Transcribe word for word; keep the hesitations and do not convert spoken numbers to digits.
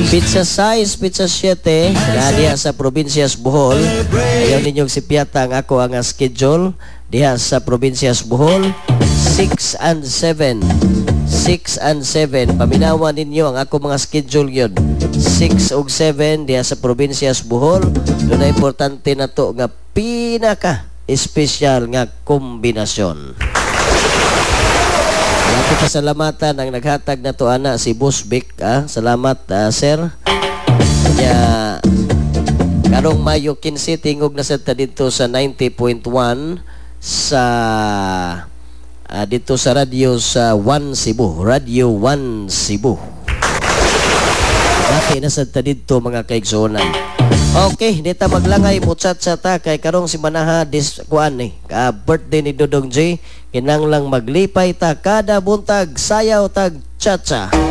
Pizza size, pizza siete, na diha sa Provincias Bohol. Ayaw ninyong si Piata ang ako ang schedule diha sa Provincias Bohol. six and seven. six and seven. Paminawan ninyo ang ako mga schedule yun. six ug seven diha sa Provincias Bohol. Doon na importante na to nga pinaka espesyal nga kombinasyon. Ako pasalamatan ang naghatag na to ana si Boss Vic, ah. Salamat, ah, sir. Kanya karong Mayo quince tingog na sa dito sa ninety point one sa uh, dito sa radio sa One Cebu, Radio One Cebu. Dati na sa dito mga kaigsunan. Okay, dita maglangay muchat sa ta kay karong si Manaha dis kuan ni ka birthday ni Dodong J. Kinanglang maglipay ta kada buntag sayaw tag cha-cha.